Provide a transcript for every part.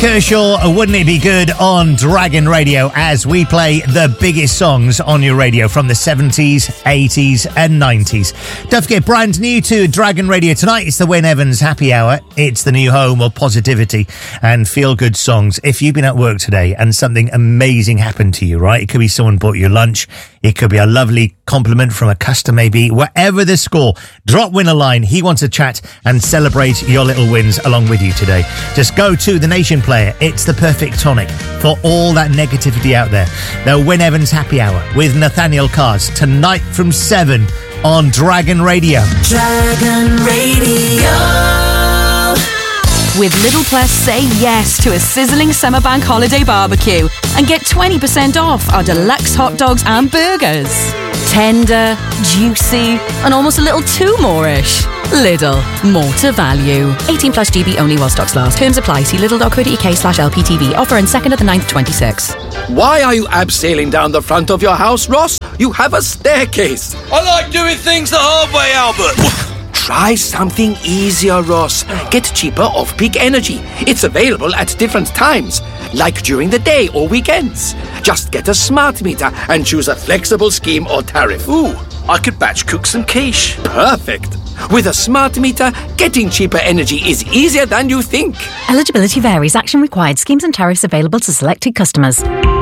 Kershaw, Wouldn't It Be Good on Dragon Radio as we play the biggest songs on your radio from the 70s, 80s and 90s. Don't forget, brand new to Dragon Radio tonight, it's the Wyn Evans Happy Hour. It's the new home of positivity and feel-good songs. If you've been at work today and something amazing happened to you, right? It could be someone bought you lunch. It could be a lovely compliment from a customer, maybe. Whatever the score, drop Wyn a line. He wants to chat and celebrate your little wins along with you today. Just go to the Nation Player. It's the perfect tonic for all that negativity out there. The Wyn Evans Happy Hour with Nathaniel Cars tonight from 7 on Dragon Radio. Dragon Radio. With Little Plus, say yes to a sizzling summer bank holiday barbecue and get 20% off our deluxe hot dogs and burgers. Tender, juicy, and almost a little too more-ish. Lidl, more to value. 18 plus GB only while stocks last. Terms apply. See lidl.co.uk/LPTV. Offer on 2nd of the 9th, 26. Why are you abseiling down the front of your house, Ross? You have a staircase. I like doing things the hard way, Albert. Try something easier, Ross. Get cheaper off-peak energy. It's available at different times, like during the day or weekends. Just get a smart meter and choose a flexible scheme or tariff. Ooh, I could batch cook some quiche. Perfect. With a smart meter, getting cheaper energy is easier than you think. Eligibility varies. Action required. Schemes and tariffs available to selected customers.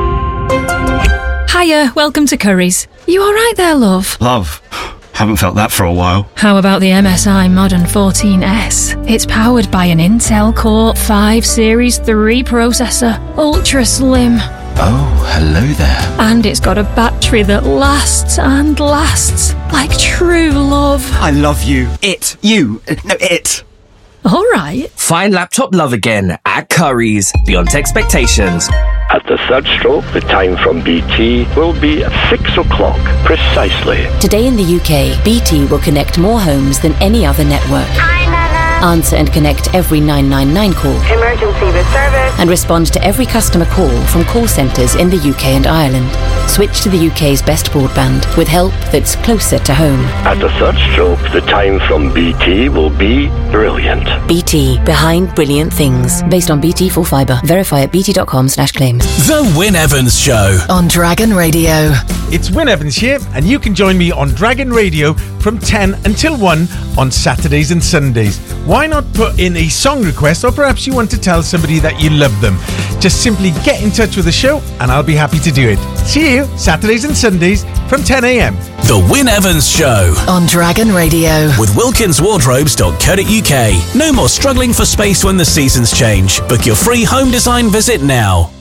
Hiya, welcome to Currys. You all right there, love? Love? Haven't felt that for a while. How about the MSI Modern 14S? It's powered by an Intel Core 5 Series 3 processor, ultra slim. Oh, hello there. And it's got a battery that lasts and lasts, like true love. I love you. It. You. No, it. All right. Find laptop love again at Currys, beyond expectations. At the third stroke, the time from BT will be 6 o'clock precisely. Today in the UK, BT will connect more homes than any other network. Hi, Nana. Answer and connect every 999 call. Emergency with service. And respond to every customer call from call centres in the UK and Ireland. Switch to the UK's best broadband with help that's closer to home. At the third stroke, the time from BT will be brilliant. BT, behind brilliant things. Based on BT Full Fibre. Verify at bt.com/claims. The Wyn Evans Show on Dragon Radio. It's Wyn Evans here, and you can join me on Dragon Radio from 10 until 1 on Saturdays and Sundays. Why not put in a song request, or perhaps you want to tell somebody that you love them? Just simply get in touch with the show and I'll be happy to do it. See you Saturdays and Sundays from 10 a.m. The Wyn Evans Show on Dragon Radio with WilkinsWardrobes.co.uk. No more struggling for space when the seasons change. Book your free home design visit now.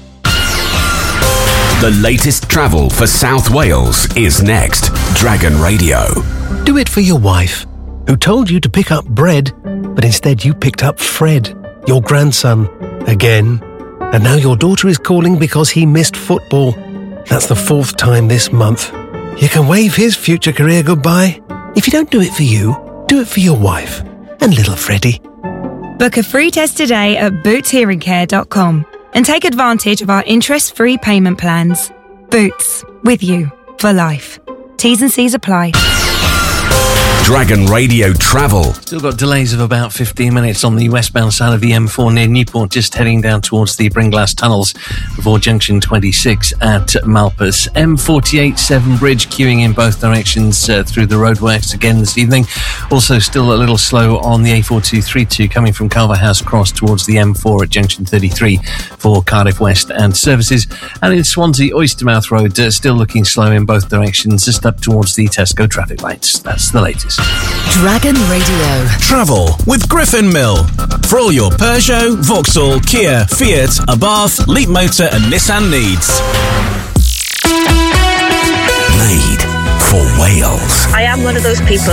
The latest travel for South Wales is next. Dragon Radio. Do it for your wife, who told you to pick up bread, but instead you picked up Fred, your grandson, again. And now your daughter is calling because he missed football. That's the 4th time this month. You can wave his future career goodbye. If you don't do it for you, do it for your wife and little Freddie. Book a free test today at bootshearingcare.com and take advantage of our interest-free payment plans. Boots, with you for life. T's and C's apply. Dragon Radio Travel. Still got delays of about 15 minutes on the westbound side of the M4 near Newport, just heading down towards the Bringlass Tunnels before junction 26 at Malpas. M48 Severn Bridge queuing in both directions through the roadworks again this evening. Also still a little slow on the A4232 coming from Culverhouse Cross towards the M4 at junction 33 for Cardiff West and services. And in Swansea, Oystermouth Road still looking slow in both directions, just up towards the Tesco traffic lights. That's the latest. Dragon Radio. Travel with Griffin Mill. For all your Peugeot, Vauxhall, Kia, Fiat, Abarth, Leap Motor and Nissan needs. Made for Wales. I am one of those people